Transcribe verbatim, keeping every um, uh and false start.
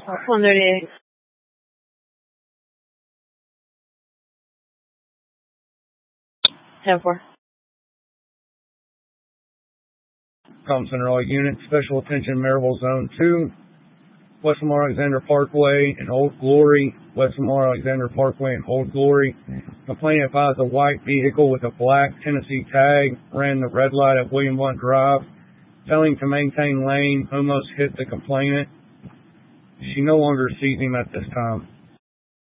one thirty-eight. ten four. Thompson All Unit, Special Attention, Maryville Zone two, West Lamar Alexander Parkway and Old Glory, West Lamar Alexander Parkway and Old Glory. Complainant advised a white vehicle with a black Tennessee tag ran the red light at William Blunt Drive, failing to maintain lane, almost hit the complainant. She no longer sees him at this time.